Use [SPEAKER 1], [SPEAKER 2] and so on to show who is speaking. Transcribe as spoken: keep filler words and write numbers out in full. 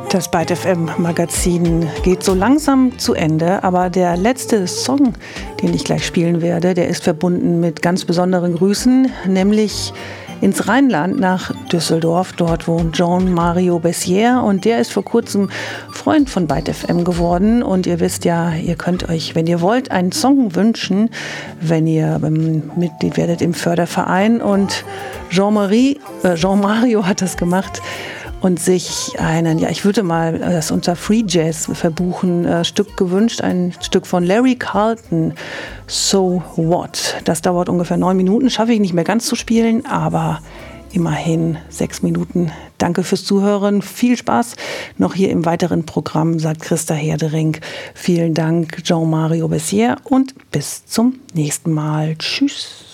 [SPEAKER 1] Das Byte F M Magazin geht so langsam zu Ende, aber der letzte Song, den ich gleich spielen werde, der ist verbunden mit ganz besonderen Grüßen, nämlich ins Rheinland nach Düsseldorf. Dort wohnt Jean-Mario Bessière und der ist vor kurzem Freund von Byte F M geworden. Und ihr wisst ja, ihr könnt euch, wenn ihr wollt, einen Song wünschen, wenn ihr ähm, Mitglied werdet im Förderverein. Und Jean-Marie, äh, Jean-Mario hat das gemacht und sich einen, ja, ich würde mal das unter Free Jazz verbuchen, äh, Stück gewünscht, ein Stück von Larry Carlton, So What. Das dauert ungefähr neun Minuten, schaffe ich nicht mehr ganz zu spielen, aber immerhin sechs Minuten. Danke fürs Zuhören, viel Spaß noch hier im weiteren Programm, sagt Christa Herdering. Vielen Dank, Jean-Mario Bessière, und bis zum nächsten Mal. Tschüss.